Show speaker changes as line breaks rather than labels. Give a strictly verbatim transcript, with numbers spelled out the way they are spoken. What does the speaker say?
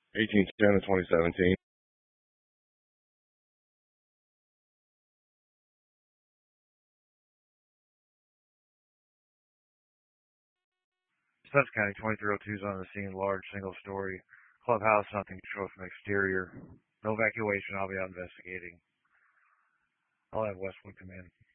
eighteen ten of twenty seventeen.
Sussex County twenty-three oh two is on the scene. Large single-story clubhouse, nothing to show from exterior. No evacuation. I'll be out investigating. I'll have Westwood come in.